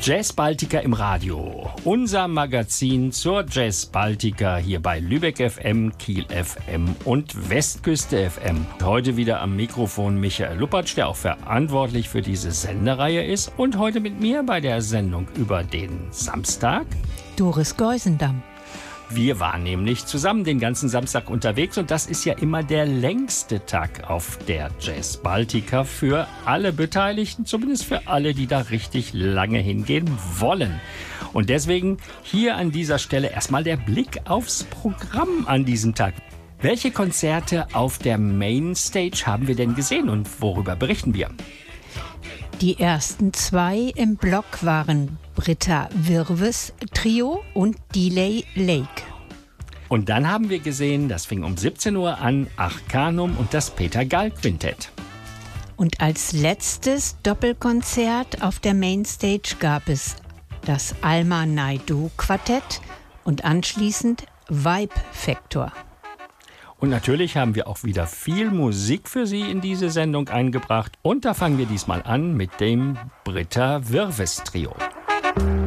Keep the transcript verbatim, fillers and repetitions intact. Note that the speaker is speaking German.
Jazz Baltica im Radio. Unser Magazin zur Jazz Baltica hier bei Lübeck F M, Kiel F M und Westküste F M. Heute wieder am Mikrofon Michael Luppatsch, der auch verantwortlich für diese Sendereihe ist. Und heute mit mir bei der Sendung über den Samstag Doris Geusendamm. Wir waren nämlich zusammen den ganzen Samstag unterwegs und das ist ja immer der längste Tag auf der Jazz Baltica für alle Beteiligten, zumindest für alle, die da richtig lange hingehen wollen. Und deswegen hier an dieser Stelle erstmal der Blick aufs Programm an diesem Tag. Welche Konzerte auf der Mainstage haben wir denn gesehen und worüber berichten wir? Die ersten zwei im Block waren Britta Wirves Trio und Delay Lake. Und dann haben wir gesehen, das fing um siebzehn Uhr an, Arcanum und das Peter Gall Quintett. Und als letztes Doppelkonzert auf der Mainstage gab es das Alma Naidoo Quartett und anschließend Vibe Factor. Und natürlich haben wir auch wieder viel Musik für Sie in diese Sendung eingebracht. Und da fangen wir diesmal an mit dem Britta Wirves Trio.